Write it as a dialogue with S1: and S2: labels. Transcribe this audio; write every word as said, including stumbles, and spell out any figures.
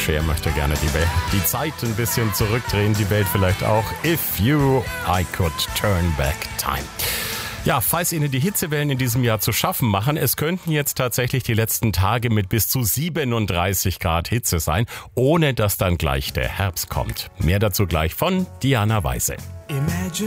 S1: Cher möchte gerne die, Welt, die Zeit ein bisschen zurückdrehen, die Welt vielleicht auch. If you, I could turn back time. Ja, falls Ihnen die Hitzewellen in diesem Jahr zu schaffen machen, es könnten jetzt tatsächlich die letzten Tage mit bis zu siebenunddreißig Grad Hitze sein, ohne dass dann gleich der Herbst kommt. Mehr dazu gleich von Diana Weise.
S2: Imagine